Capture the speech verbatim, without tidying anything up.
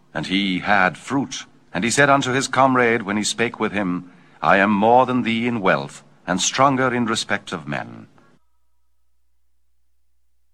And he had fruit. And he said unto his comrade when he spake with him, I am more than thee in wealth, and stronger in respect of men.